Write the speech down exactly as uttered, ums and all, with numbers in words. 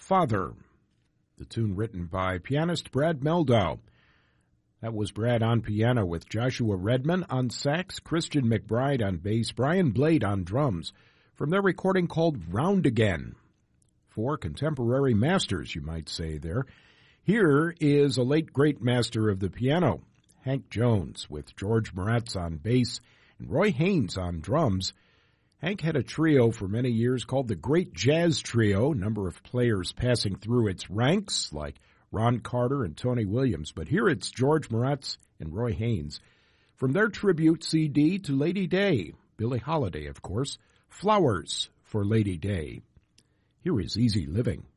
Father, the tune written by pianist Brad Mehldau. That was Brad on piano with Joshua Redman on sax, Christian McBride on bass, Brian Blade on drums, from their recording called Round Again. Four contemporary masters, you might say there. Here is a late great master of the piano, Hank Jones, with George Moretz on bass and Roy Haynes on drums. Hank had a trio for many years called the Great Jazz Trio, a number of players passing through its ranks like Ron Carter and Tony Williams. But here it's George Moretz and Roy Haynes. From their tribute C D to Lady Day, Billie Holiday, of course, Flowers for Lady Day. Here is Easy Living.